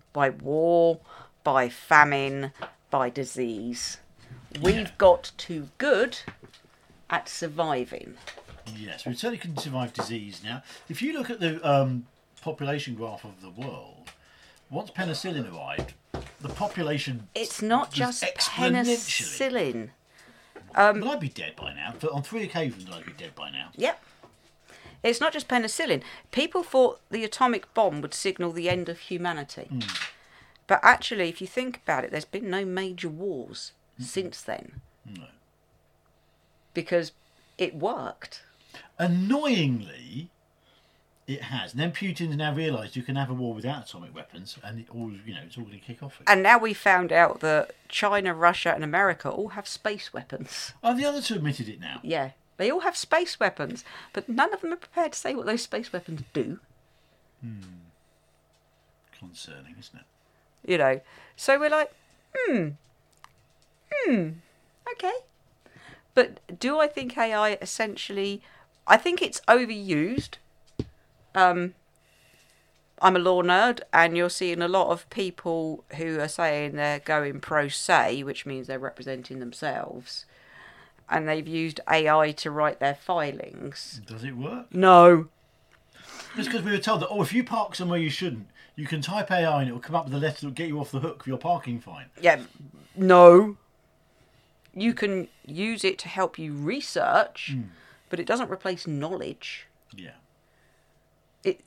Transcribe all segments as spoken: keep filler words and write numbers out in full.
by war, by famine, by disease. We've Yeah. got too good at surviving. Yes, we certainly can survive disease now. If you look at the um, population graph of the world, once penicillin arrived, the population It's not was just exponentially. penicillin. Um, Well, I'd be dead by now. But on three occasions, I'd be dead by now. Yep. It's not just penicillin. People thought the atomic bomb would signal the end of humanity. Mm. But actually, if you think about it, there's been no major wars Mm. since then. No. Because it worked. Annoyingly, it has. And then Putin's now realised you can have a war without atomic weapons, and it all you know, it's all going to kick off again. And now we found out that China, Russia, and America all have space weapons. Oh, the other two admitted it now. Yeah, they all have space weapons, but none of them are prepared to say what those space weapons do. Hmm. Concerning, isn't it? You know, so we're like, hmm, hmm, okay. But do I think A I essentially... I think it's overused. Um, I'm a law nerd, and you're seeing a lot of people who are saying they're going pro se, which means they're representing themselves, and they've used A I to write their filings. Does it work? No. It's because we were told that, oh, if you park somewhere you shouldn't, you can type A I and it will come up with a letter that will get you off the hook for your parking fine. Yeah, no. You can use it to help you research, Mm. but it doesn't replace knowledge. Yeah. It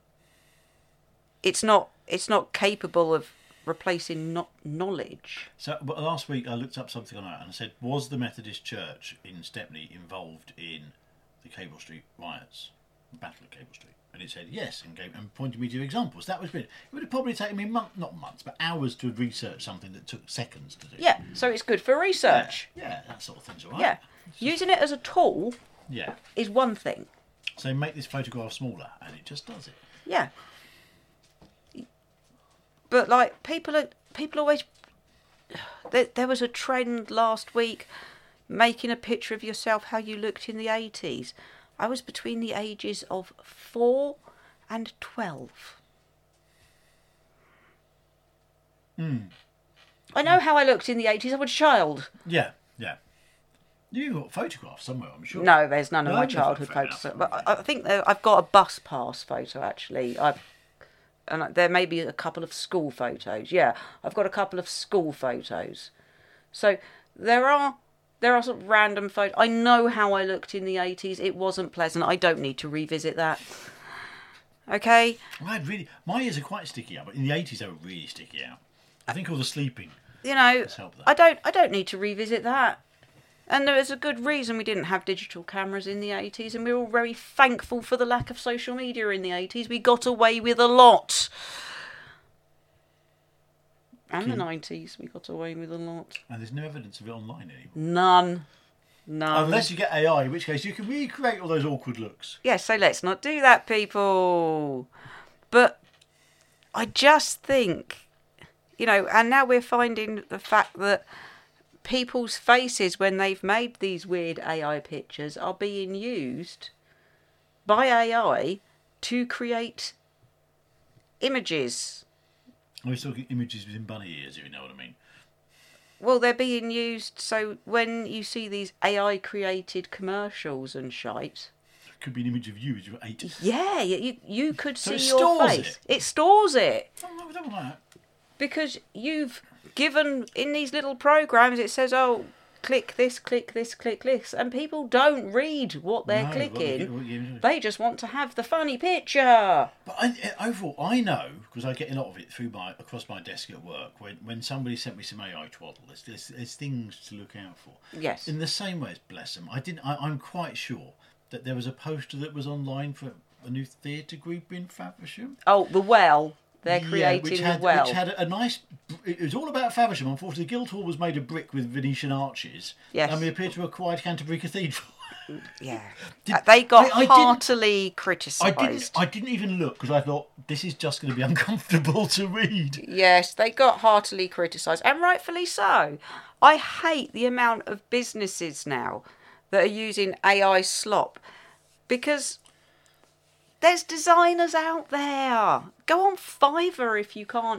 it's not it's not capable of replacing not knowledge. So, but last week I looked up something on that and I said, was the Methodist Church in Stepney involved in the Cable Street riots, the Battle of Cable Street? And it said yes, and gave and pointed me to examples. That was brilliant. It would have probably taken me months, not months, but hours to research something that took seconds to do. Yeah, so it's good for research. Yeah, yeah, that sort of thing's all right. Yeah, using it as a tool Yeah. is one thing. So make this photograph smaller, and it just does it. Yeah. But like people are people always there, there was a trend last week making a picture of yourself how you looked in the eighties. I was between the ages of four and twelve. Mm. I know how I looked in the eighties. I was a child. Yeah, yeah. You've got photographs somewhere, I'm sure. No, there's none of No, my no, childhood fair photos. enough. But I, I think there, I've got a bus pass photo actually. I've and there may be a couple of school photos. Yeah, I've got a couple of school photos. So there are there are sort of random photos. I know how I looked in the eighties. It wasn't pleasant. I don't need to revisit that. Okay. I had really my ears are quite sticky out, but in the eighties they were really sticky out. I think all the sleeping. You know, has helped that. I don't I don't need to revisit that. And there is a good reason we didn't have digital cameras in the eighties, and we're all very thankful for the lack of social media in the eighties. We got away with a lot. And the Can- nineties, we got away with a lot. And there's no evidence of it online anymore. None. None. Unless you get A I, in which case you can recreate all those awkward looks. Yes, so let's not do that, people. But I just think, you know, and now we're finding the fact that people's faces, when they've made these weird A I pictures, are being used by A I to create images. I was talking images within bunny ears, if you know what I mean. Well, they're being used so when you see these A I created commercials and shite. It could be an image of you as you're eight. Yeah, you you could So see it your stores face. it? It stores it. Oh, no, we don't want that. Because you've given, in these little programs, it says, oh, click this, click this, click this. And people don't read what they're No, what you clicking. get, what you- They just want to have the funny picture. But I, overall, I know, because I get a lot of it through my across my desk at work, when, when somebody sent me some A I twaddle, there's, there's, there's things to look out for. Yes. In the same way as bless them, I didn't. I, I'm quite sure that there was a poster that was online for a new theatre group in Faversham. Oh, the well. They're Yeah, creating which had, the well. Which had a nice... It was all about Faversham. Unfortunately, the Guildhall was made of brick with Venetian arches. Yes. And we appear to have acquired Canterbury Cathedral. Yeah. Did- Uh, they got I- I didn't- heartily I criticised. didn't, I didn't even look, because I thought, this is just going to be uncomfortable to read. Yes, they got heartily criticised, and rightfully so. I hate the amount of businesses now that are using A I slop, because there's designers out there. Go on Fiverr if you can't